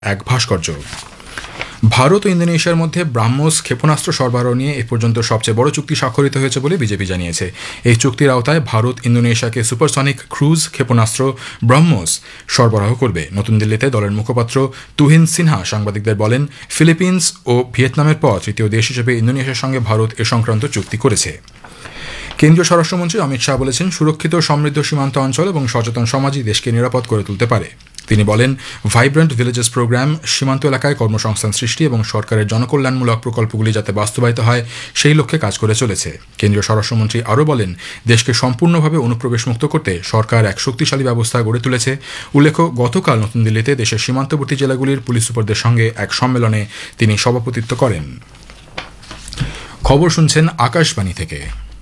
এক ভাস্কর্য। ভারত ও ইন্দোনেশিয়ার মধ্যে ব্রাহ্মস ক্ষেপণাস্ত্র সরবরাহ নিয়ে এ পর্যন্ত সবচেয়ে বড় চুক্তি স্বাক্ষরিত হয়েছে বলে বিজেপি জানিয়েছে। এই চুক্তির আওতায় ভারত ইন্দোনেশিয়াকে সুপারসনিক ক্রুজ ক্ষেপণাস্ত্র ব্রাহ্মস সরবরাহ করবে। নতুন দিল্লিতে দলের মুখপাত্র তুহিন সিনহা সাংবাদিকদের বলেন, ফিলিপিন্স ও ভিয়েতনামের পর তৃতীয় দেশ হিসেবে ইন্দোনেশিয়ার সঙ্গে ভারত এ সংক্রান্ত চুক্তি করেছে। কেন্দ্রীয় স্বরাষ্ট্রমন্ত্রী অমিত শাহ বলেছেন, সুরক্ষিত সমৃদ্ধ সীমান্ত অঞ্চল এবং সচেতন সমাজই দেশকে নিরাপদ করে তুলতে পারে। তিনি বলেন, ভাইব্রেন্ট ভিলেজেস প্রোগ্রাম সীমান্ত এলাকায় কর্মসংস্থান সৃষ্টি এবং সরকারের জনকল্যাণমূলক প্রকল্পগুলি যাতে বাস্তবায়িত হয় সেই লক্ষ্যে কাজ করে চলেছে। কেন্দ্রীয় স্বরাষ্ট্রমন্ত্রী আরও বলেন, দেশকে সম্পূর্ণভাবে অনুপ্রবেশমুক্ত করতে সরকার এক শক্তিশালী ব্যবস্থা গড়ে তুলেছে। উল্লেখ্য, গতকাল নতুন দিল্লিতে দেশের সীমান্তবর্তী জেলাগুলির পুলিশ সুপারদের সঙ্গে এক সম্মেলনে তিনি সভাপতিত্ব করেন। খবর শুনছেন আকাশবাণী থেকে।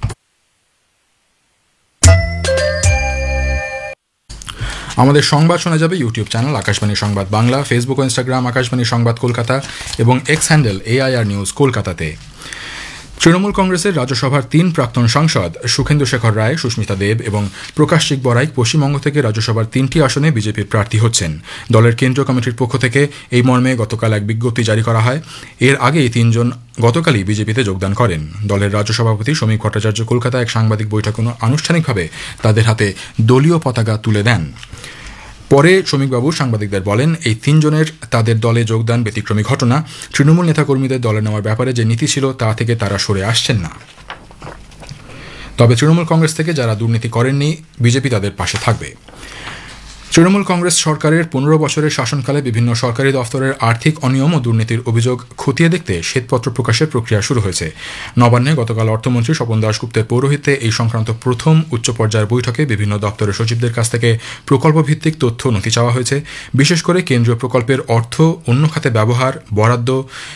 আমাদের সংবাদ শোনা যাবে ইউটিউব চ্যানেল আকাশবাণী সংবাদ বাংলা, ফেসবুক ও ইনস্টাগ্রাম আকাশবাণী সংবাদ কলকাতা এবং এক্স হ্যান্ডেল AIR নিউজ কলকাতাতে। তৃণমূল কংগ্রেসের রাজ্যসভার 3 প্রাক্তন সাংসদ সুখেন্দু শেখর রায়, সুস্মিতা দেব এবং প্রকাশ বরাইক পশ্চিমবঙ্গ থেকে রাজ্যসভার 3টি আসনে বিজেপির প্রার্থী হচ্ছেন। দলের কেন্দ্রীয় কমিটির পক্ষ থেকে এই মর্মে গতকাল এক বিজ্ঞপ্তি জারি করা হয়। এর আগে এই 3 জন গতকালই বিজেপিতে যোগদান করেন। দলের রাজ্য সভাপতি শ্রমিক ভট্টাচার্য কলকাতায় এক সাংবাদিক বৈঠকে আনুষ্ঠানিকভাবে তাদের হাতে দলীয় পতাকা তুলে দেন। পরে শ্রমিকবাবু সাংবাদিকদের বলেন, এই 3 জনের তাদের দলে যোগদান ব্যতিক্রমী ঘটনা। তৃণমূল নেতাকর্মীদের দলে নেওয়ার ব্যাপারে যে নীতি ছিল তা থেকে তারা সরে আসছেন না। তবে তৃণমূল কংগ্রেস থেকে যারা দুর্নীতি করেননি, বিজেপি তাদের পাশে থাকবে। তৃণমূল কংগ্রেস সরকারের 15 বছরের শাসনকালে বিভিন্ন সরকারি দফতরের আর্থিক অনিয়ম ও দুর্নীতির অভিযোগ খতিয়ে দেখতে শ্বেতপত্র প্রকাশের প্রক্রিয়া শুরু হয়েছে। নবান্নে গতকাল অর্থমন্ত্রী স্বপন দাশগুপ্তের পৌরোহিত্যে এই সংক্রান্ত প্রথম উচ্চ পর্যায়ের বৈঠকে বিভিন্ন দপ্তরের সচিবদের কাছ থেকে প্রকল্পভিত্তিক তথ্য নথি চাওয়া হয়েছে। বিশেষ করে কেন্দ্রীয় প্রকল্পের অর্থ অন্য খাতে ব্যবহার, বরাদ্দ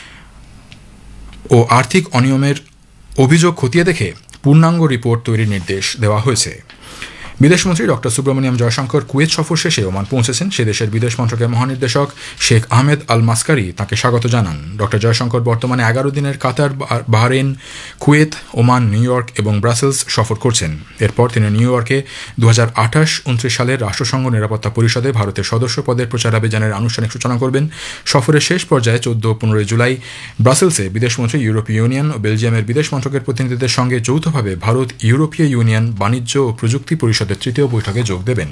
ও আর্থিক অনিয়মের অভিযোগ খতিয়ে দেখে পূর্ণাঙ্গ রিপোর্ট তৈরির নির্দেশ দেওয়া হয়েছে। বিদেশমন্ত্রী ডক্টর সুব্রমণিয়াম জয়শঙ্কর কুয়েত সফর শেষে ওমান পৌঁছেছেন। সে দেশের বিদেশ মন্ত্রকের মহানির্দেশক শেখ আহমেদ আল মাস্কারি তাঁকে স্বাগত জানান। ডক্টর জয়শঙ্কর বর্তমানে 11 দিনের কাতার, বাহরেইন, কুয়েত, ওমান, নিউ ইয়র্ক এবং ব্রাসেলস সফর করছেন। এরপর তিনি নিউ ইয়র্কে 2028-29 সালের রাষ্ট্রসংঘ নিরাপত্তা পরিষদে ভারতের সদস্য পদের প্রচারাভিযানের আনুষ্ঠানিক সূচনা করবেন। সফরের শেষ পর্যায়ে 14-15 জুলাই ব্রাসেলসে বিদেশমন্ত্রী ইউরোপীয় ইউনিয়ন ও বেলজিয়ামের বিদেশ মন্ত্রকের প্রতিনিধিদের সঙ্গে যৌথভাবে ভারত ইউরোপীয় ইউনিয়ন বাণিজ্য ও প্রযুক্তি পরিষদের 3য় বৈঠকে যোগ দেবেন।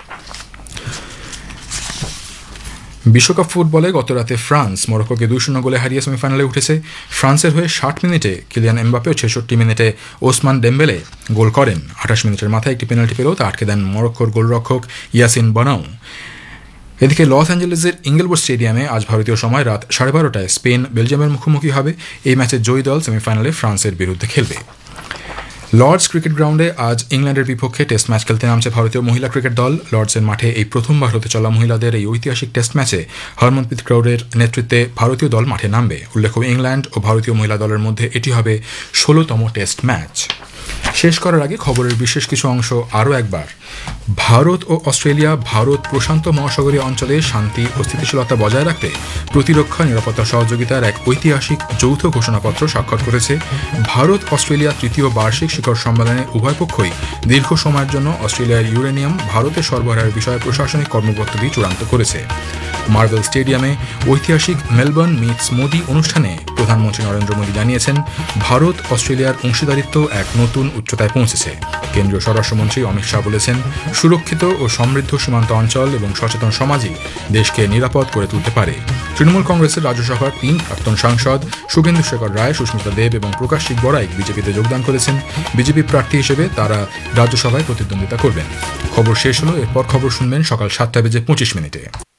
বিশ্বকাপ ফুটবলে গতরাতে ফ্রান্স মরক্কোকে 2-0 গোলে হারিয়ে সেমিফাইনালে উঠেছে। ফ্রান্সের হয়ে 60 মিনিটে কিলিয়ান এমবাপ্পে ও 66 মিনিটে ওসমান ডেম্বেলে গোল করেন। 28 মিনিটের মাথায় একটি পেনাল্টি পেলেও তা আটকে দেন মরক্কোর গোলরক্ষক ইয়াসিন বনাউ। এদিকে লস অ্যাঞ্জেলেসের ইঙ্গলউড স্টেডিয়ামে আজ ভারতীয় সময় রাত 12:30টায় স্পেন বেলজিয়ামের মুখোমুখি হবে। এই ম্যাচে জয়ী দল সেমিফাইনালে ফ্রান্সের বিরুদ্ধে খেলবে। লর্ডস ক্রিকেট গ্রাউন্ডে আজ ইংল্যান্ডের বিপক্ষে টেস্ট ম্যাচ খেলতে নামছে ভারতীয় মহিলা ক্রিকেট দল। লর্ডসের মাঠে এই প্রথমবার হতে চলা মহিলাদের এই ঐতিহাসিক টেস্ট ম্যাচে হরমনপ্রীত কৌরের নেতৃত্বে ভারতীয় দল মাঠে নামবে। উল্লেখ্য, ইংল্যান্ড ও ভারতীয় মহিলা দলের মধ্যে এটি হবে 16তম টেস্ট ম্যাচ। শেষ করার আগে খবরের বিশেষ কিছু অংশ আরও একবার। ভারত ও অস্ট্রেলিয়া ভারত প্রশান্ত মহাসাগরীয় অঞ্চলে শান্তি ও স্থিতিশীলতা বজায় রাখতে প্রতিরক্ষা নিরাপত্তা সহযোগিতার এক ঐতিহাসিক যৌথ ঘোষণাপত্র স্বাক্ষর করেছে। ভারত অস্ট্রেলিয়া 3য় বার্ষিক শিখর সম্মেলনে উভয় পক্ষই দীর্ঘ সময়ের জন্য অস্ট্রেলিয়ার ইউরেনিয়াম ভারতে সরবরাহের বিষয়ে প্রশাসনিক কর্মপদ্ধতি চূড়ান্ত করেছে। মার্বেল স্টেডিয়ামে ঐতিহাসিক মেলবোর্ন মিটস মোদি অনুষ্ঠানে প্রধানমন্ত্রী নরেন্দ্র মোদী জানিয়েছেন, ভারত অস্ট্রেলিয়ার অংশীদারিত্ব এক নতুন উচ্চতায় পৌঁছেছে। কেন্দ্রীয় স্বরাষ্ট্রমন্ত্রী অমিত শাহ বলেছেন, সুরক্ষিত ও সমৃদ্ধ সীমান্ত অঞ্চল এবং সচেতন সমাজই দেশকে নিরাপদ করে তুলতে পারে। তৃণমূল কংগ্রেসের রাজ্যসভার 3 প্রাক্তন সাংসদ সুখেন্দু শেখর রায়, সুস্মিতা দেব এবং প্রকাশ বরাইক বিজেপিতে যোগদান করেছেন। বিজেপি প্রার্থী হিসেবে তারা রাজ্যসভায় প্রতিদ্বন্দ্বিতা করবেন। খবর শেষ হলো। এরপর খবর শুনবেন সকাল 7:25।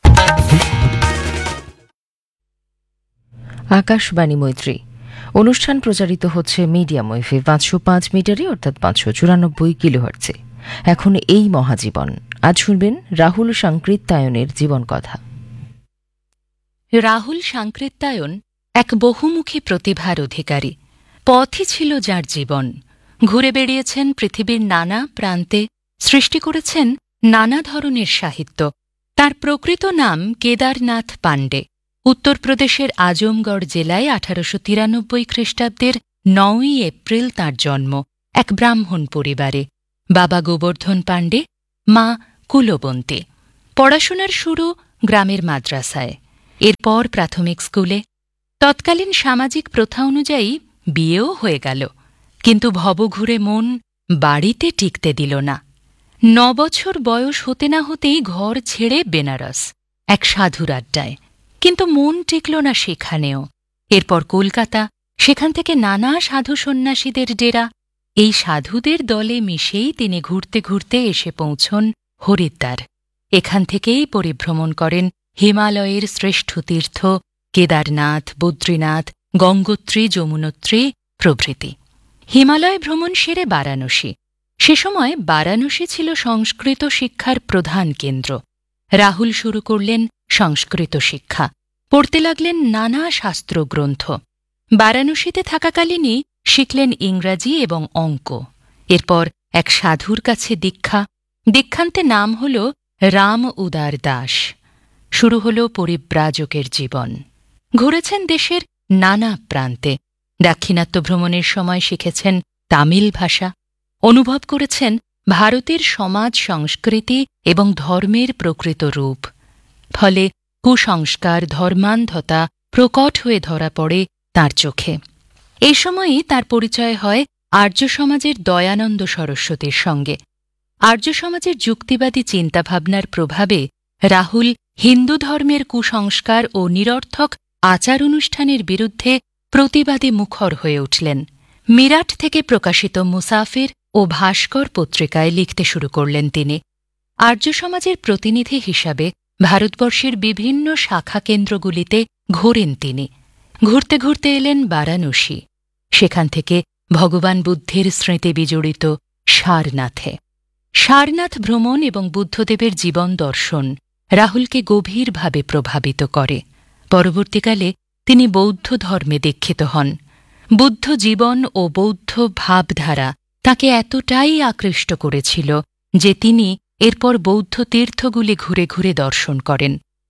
আকাশবাণী মৈত্রী অনুষ্ঠান প্রচারিত হচ্ছে মিডিয়াম ওয়েভে 505 মিটারে অর্থাৎ 594 কিলোহার্টজে। এখন এই মহাজীবন। আজ শুনবেন রাহুল সাংকৃত্যায়নের জীবন কথা। রাহুল সাংকৃত্যায়ন এক বহুমুখী প্রতিভার অধিকারী। পথই ছিল যার জীবন। ঘুরে বেড়িয়েছেন পৃথিবীর নানা প্রান্তে, সৃষ্টি করেছেন নানা ধরনের সাহিত্য। তার প্রকৃত নাম কেদারনাথ পাণ্ডে। উত্তরপ্রদেশের আজমগড় জেলায় 1893 খ্রিস্টাব্দের 9ই এপ্রিল তাঁর জন্ম এক ব্রাহ্মণ পরিবারে। বাবা গোবর্ধন পাণ্ডে, মা কুলবন্তী। পড়াশোনার শুরু গ্রামের মাদ্রাসায়। এরপর প্রাথমিক স্কুলে। তৎকালীন সামাজিক প্রথা অনুযায়ী বিয়েও হয়ে গেল, কিন্তু ভবঘুরে মন বাড়িতে টিকতে দিল না। 9 বছর বয়স হতে না হতেই ঘর ছেড়ে বেনারস এক সাধুর আড্ডায়, কিন্তু মন টিকল না সেখানেও। এরপর কলকাতা, সেখান থেকে নানা সাধু সন্ন্যাসীদের ডেরা। এই সাধুদের দলে মিশেই তিনি ঘুরতে ঘুরতে এসে পৌঁছন হরিদ্বার। এখান থেকেই পরিভ্রমণ করেন হিমালয়ের শ্রেষ্ঠ তীর্থ কেদারনাথ, বদ্রীনাথ, গঙ্গোত্রী, যমুনোত্রী প্রভৃতি। হিমালয় ভ্রমণ সেরে বারাণসী। সে সময় বারাণসী ছিল সংস্কৃত শিক্ষার প্রধান কেন্দ্র। রাহুল শুরু করলেন সংস্কৃত শিক্ষা, পড়তে লাগলেন নানা শাস্ত্রগ্রন্থ। বারাণসীতে থাকাকালীনই শিখলেন ইংরাজি এবং অঙ্ক। এরপর এক সাধুর কাছে দীক্ষা। দীক্ষান্তে নাম হল রাম উদার দাস। শুরু হল পরিব্রাজকের জীবন। ঘুরেছেন দেশের নানা প্রান্তে। দাক্ষিণাত্য ভ্রমণের সময় শিখেছেন তামিল ভাষা। অনুভব করেছেন ভারতের সমাজ সংস্কৃতি এবং ধর্মের প্রকৃত রূপ। ফলে কুসংস্কার, ধর্মান্ধতা প্রকট হয়ে ধরা পড়ে তাঁর চোখে। এই সময়ই তার পরিচয় হয় আর্য সমাজের দয়ানন্দ সরস্বতীর সঙ্গে। আর্য সমাজের যুক্তিবাদী চিন্তাভাবনার প্রভাবে রাহুল হিন্দু ধর্মের কুসংস্কার ও নিরর্থক আচার অনুষ্ঠানের বিরুদ্ধে প্রতিবাদে মুখর হয়ে উঠলেন। মিরাট থেকে প্রকাশিত মুসাফির ও ভাস্কর পত্রিকায় লিখতে শুরু করলেন তিনি। আর্য সমাজের প্রতিনিধি হিসাবে ভারতবর্ষের বিভিন্ন শাখা কেন্দ্রগুলিতে ঘোরেন তিনি। ঘুরতে ঘুরতে এলেন বারাণসী। সেখান থেকে ভগবান বুদ্ধের স্মৃতি বিজড়িত সারনাথে। সারনাথ ভ্রমণ এবং বুদ্ধদেবের জীবন দর্শন রাহুলকে গভীরভাবে প্রভাবিত করে। পরবর্তীকালে তিনি বৌদ্ধ ধর্মে দীক্ষিত হন। বুদ্ধ জীবন ও বৌদ্ধ ভাবধারা তাকে এতটাই আকৃষ্ট করেছিল যে তিনি এরপর বৌদ্ধ তীর্থগুলি ঘুরে ঘুরে দর্শন করেন।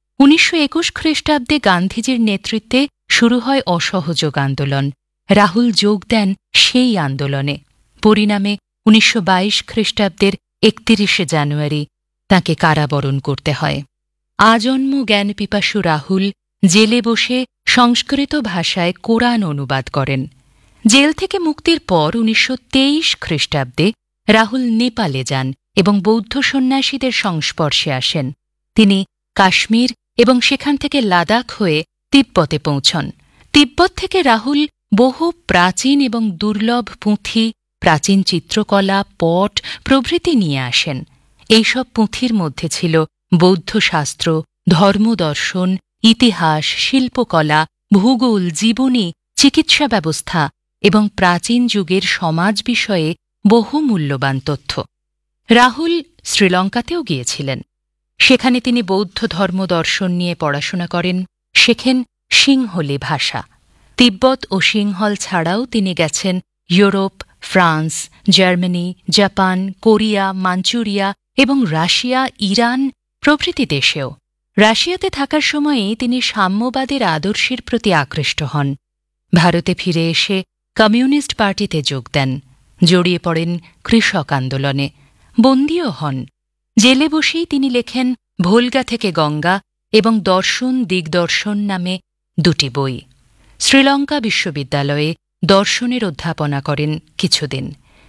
1921 খ্রিস্টাব্দে গান্ধীজির নেতৃত্বে শুরু হয় অসহযোগ আন্দোলন। রাহুল যোগ দেন সেই আন্দোলনে। পরিণামে 1922 খ্রিস্টাব্দের 31 জানুয়ারি তাঁকে কারাবরণ করতে হয়। আজন্ম জ্ঞানপিপাসু রাহুল জেলে বসে সংস্কৃত ভাষায় কোরআন অনুবাদ করেন। জেল থেকে মুক্তির পর 1923 খ্রিস্টাব্দে রাহুল নেপালে যান এবং বৌদ্ধ সন্ন্যাসীদের সংস্পর্শে আসেন। তিনি কাশ্মীর এবং সেখান থেকে লাদাখ হয়ে তিব্বতে পৌঁছন। তিব্বত থেকে রাহুল বহু প্রাচীন এবং দুর্লভ পুঁথি, প্রাচীন চিত্রকলা, পট প্রভৃতি নিয়ে আসেন। এইসব পুঁথির মধ্যে ছিল বৌদ্ধ শাস্ত্র, ধর্মদর্শন, ইতিহাস, শিল্পকলা, ভূগোল, জীবনী, চিকিৎসা ব্যবস্থা এবং প্রাচীন যুগের সমাজ বিষয়ে বহু মূল্যবান তথ্য। রাহুল শ্রীলঙ্কাতেও গিয়েছিলেন। সেখানে তিনি বৌদ্ধ ধর্মদর্শন নিয়ে পড়াশোনা করেন, শেখেন সিংহলি ভাষা। তিব্বত ও সিংহল ছাড়াও তিনি গেছেন Europe, France, Germany, Japan, Korea, Manchuria এবং রাশিয়া, ইরান প্রভৃতি দেশেও। রাশিয়াতে থাকার সময়েই তিনি সাম্যবাদের আদর্শের প্রতি আকৃষ্ট হন। ভারতে ফিরে এসে কমিউনিস্ট পার্টিতে যোগ দেন। জড়িয়ে পড়েন কৃষক আন্দোলনে। বন্দীও হন। জেলে বসেই তিনি লেখেন ভোলগা থেকে গঙ্গা এবং দর্শন দিগদর্শন নামে 2টি বই। শ্রীলঙ্কা বিশ্ববিদ্যালয়ে দর্শনের অধ্যাপনা করেন কিছুদিন।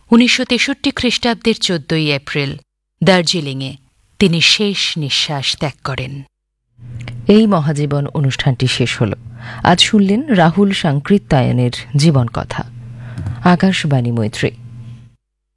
1963 খ্রিস্টাব্দের 14 এপ্রিল দার্জিলিংয়ে তিনি শেষ নিঃশ্বাস ত্যাগ করেন। এই মহাজীবন অনুষ্ঠানটি শেষ হল। আজ শুনলেন রাহুল সাংকৃত্যায়নের জীবন কথা। আকাশবাণী মৈত্রী।